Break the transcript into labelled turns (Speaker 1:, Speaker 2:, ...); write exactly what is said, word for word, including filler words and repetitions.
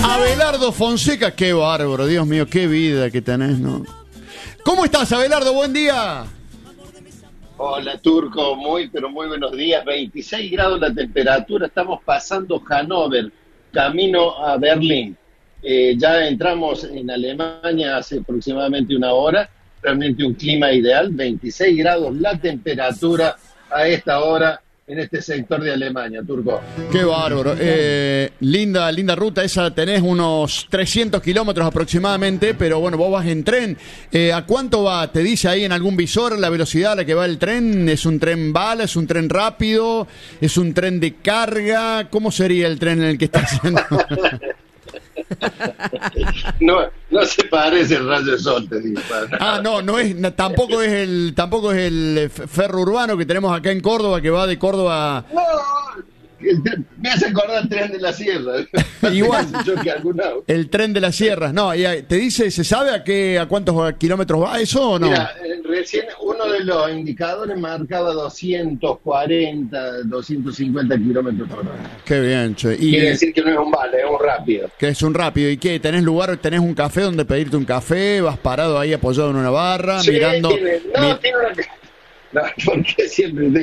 Speaker 1: Abelardo Fonseca, qué bárbaro, Dios mío, qué vida que tenés, ¿no? ¿Cómo estás, Abelardo? Buen día.
Speaker 2: Hola, Turco, muy, pero muy buenos días. veintiséis grados la temperatura, estamos pasando Hannover, camino a Berlín. Eh, ya entramos en Alemania hace aproximadamente una hora, realmente un clima ideal, veintiséis grados la temperatura a esta hora en este sector de Alemania, Turco.
Speaker 1: Qué bárbaro. Eh, linda, linda ruta esa, tenés unos trescientos kilómetros aproximadamente, pero bueno, vos vas en tren. Eh, ¿A cuánto va? ¿Te dice ahí en algún visor la velocidad a la que va el tren? ¿Es un tren bala? ¿Es un tren rápido? ¿Es un tren de carga? ¿Cómo sería el tren en el que estás yendo?
Speaker 2: No, no se parece el rayo de sol, te digo.
Speaker 1: Ah, no, no es, tampoco es el, tampoco es el ferro urbano que tenemos acá en Córdoba, que va de Córdoba.
Speaker 2: No, el tren, me hace acordar el tren de la sierra.
Speaker 1: Igual,
Speaker 2: el,
Speaker 1: el tren de las sierras. No, y te dice, ¿se sabe a qué, a cuántos kilómetros va eso o no?
Speaker 2: Mira, recién uno de los indicadores marcaba doscientos cuarenta, doscientos cincuenta kilómetros por hora.
Speaker 1: Qué bien, che. Y
Speaker 2: quiere decir que no es un vale, es un rápido.
Speaker 1: Que es un rápido. ¿Y qué? ¿Tenés lugar, tenés un café donde pedirte un café? ¿Vas parado ahí apoyado en una barra,
Speaker 2: Sí,
Speaker 1: mirando?
Speaker 2: Tiene, no,
Speaker 1: mi...
Speaker 2: tiene una... No, porque siempre